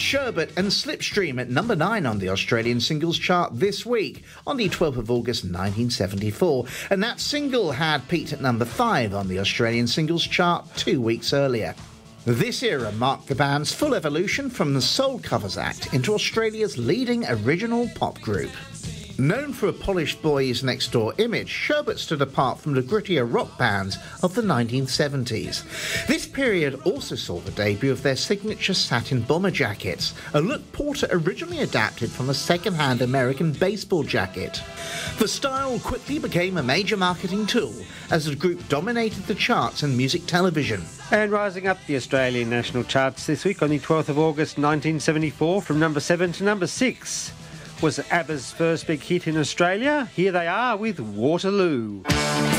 Sherbet and Slipstream at number 9 on the Australian singles chart this week, on the 12th of August 1974. And that single had peaked at number 5 on the Australian singles chart 2 weeks earlier. This era marked the band's full evolution from the Soul Covers act into Australia's leading original pop group. Known for a polished boys next door image, Sherbet stood apart from the grittier rock bands of the 1970s. This period also saw the debut of their signature satin bomber jackets, a look Porter originally adapted from a second-hand American baseball jacket. The style quickly became a major marketing tool as the group dominated the charts and music television. And rising up the Australian national charts this week on the 12th of August 1974 from number 7 to number 6 was ABBA's first big hit in Australia. Here they are with Waterloo.